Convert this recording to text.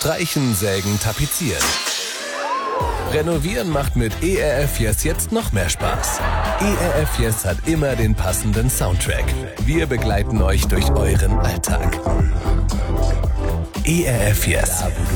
Streichen, Sägen, Tapezieren. Renovieren macht mit ERF Yes jetzt noch mehr Spaß. ERF Yes hat immer den passenden Soundtrack. Wir begleiten euch durch euren Alltag. ERF Yes.